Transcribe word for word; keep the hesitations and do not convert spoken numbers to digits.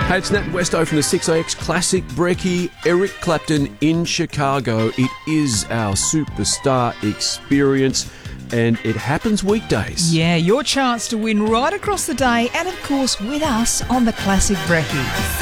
Hey, it's Nat Westo from the six A X Classic Brekkie. Eric Clapton in Chicago. It is our superstar experience, and it happens weekdays. Yeah, your chance to win right across the day and, of course, with us on the Classic Brekkie.